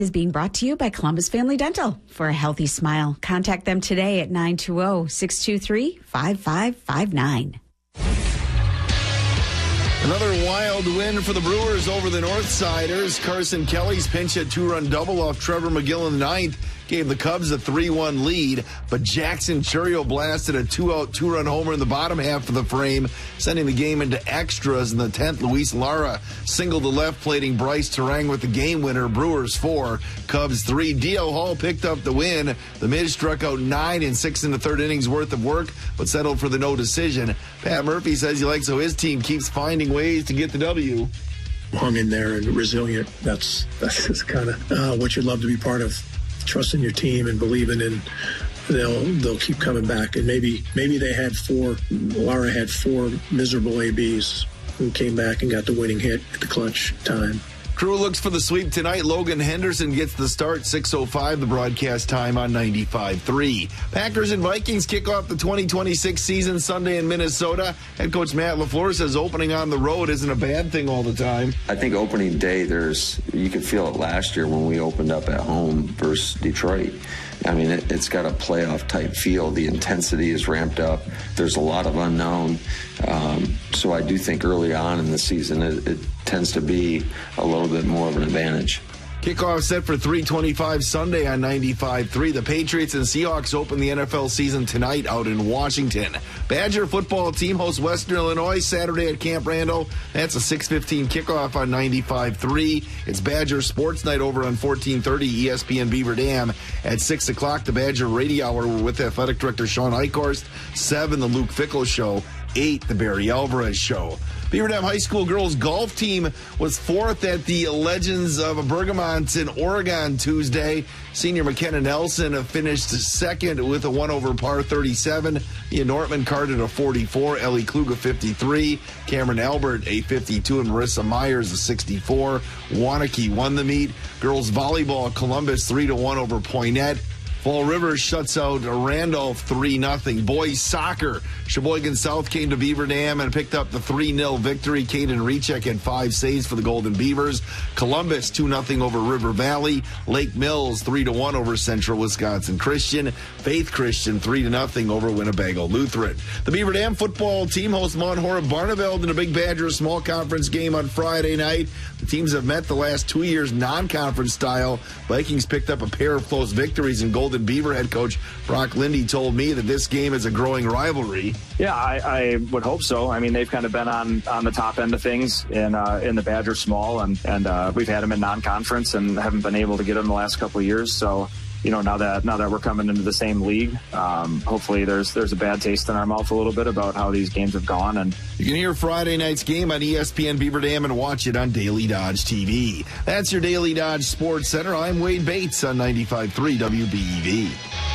Is being brought to you by Columbus Family Dental. For a healthy smile, contact them today at 920-623-5559. Another wild win for the Brewers over the Northsiders. Carson Kelly's pinch hit two-run double off Trevor McGill in the ninth gave the Cubs a 3-1 lead, but Jackson Churio blasted a two-run homer in the bottom half of the frame, sending the game into extras in the 10th. Luis Lara singled the left, plating Bryce Terang with the game winner. Brewers 4, Cubs 3. D.L. Hall picked up the win. The Miz struck out 9 in 6 in the third innings worth of work, but settled for the no decision. Pat Murphy says he likes how his team keeps finding ways to get the W. Hung in there and resilient. That's just kind of what you'd love to be part of. Trusting your team and believing in they'll keep coming back. And maybe they had Lara had 4 miserable ABs who came back and got the winning hit at the clutch time. Crew looks for the sweep tonight. Logan Henderson gets the start, 6:05 the broadcast time on 95.3. Packers and Vikings kick off the 2026 season Sunday in Minnesota. Head coach Matt LaFleur says opening on the road isn't a bad thing all the time. I think opening day, you could feel it last year when we opened up at home versus Detroit. I mean, it's got a playoff type feel. The intensity is ramped up. There's a lot of unknown. So I do think early on in the season, it tends to be a little bit more of an advantage. Kickoff set for 3:25 Sunday on 95.3. The Patriots and Seahawks open the NFL season tonight out in Washington. Badger football team hosts Western Illinois Saturday at Camp Randall. That's a 6:15 kickoff on 95.3. It's Badger Sports Night over on 1430 ESPN Beaver Dam. At 6 o'clock, the Badger Radio Hour with Athletic Director Sean Eichhorst. 7, the Luke Fickle Show. 8, the Barry Alvarez Show. Beaver Dam High School girls golf team was 4th at the Legends of Bergamot in Oregon Tuesday. Senior McKenna Nelson finished 2nd with a 1 par 37. Ian Nortman carded a 44. Ellie Klug a 53. Cameron Albert a 52. And Marissa Myers a 64. Wanakee won the meet. Girls volleyball, Columbus 3-1 over Poinet. Fall River shuts out Randolph 3-0. Boys soccer, Sheboygan South came to Beaver Dam and picked up the 3-0 victory. Caden Rechek had 5 saves for the Golden Beavers. Columbus 2-0 over River Valley. Lake Mills 3-1 over Central Wisconsin Christian. Faith Christian 3-0 over Winnebago Lutheran. The Beaver Dam football team hosts Mount Horeb Barneveld in a Big Badger small conference game on Friday night. The teams have met the last 2 years non-conference style. Vikings picked up a pair of close victories, and Golden Beaver head coach Brock Lindy told me that this game is a growing rivalry. Yeah, I would hope so. I mean, they've kind of been on the top end of things in the Badger small, and we've had them in non-conference and haven't been able to get them the last couple of years. So, now that we're coming into the same league, hopefully there's a bad taste in our mouth a little bit about how these games have gone. And you can hear Friday night's game on ESPN Beaver Dam and watch it on Daily Dodge TV. That's your Daily Dodge Sports Center. I'm Wade Bates on 95.3 WBEV.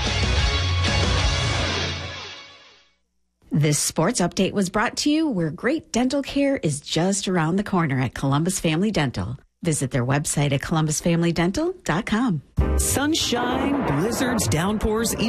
This sports update was brought to you where great dental care is just around the corner at Columbus Family Dental. Visit their website at columbusfamilydental.com. Sunshine, blizzards, downpours,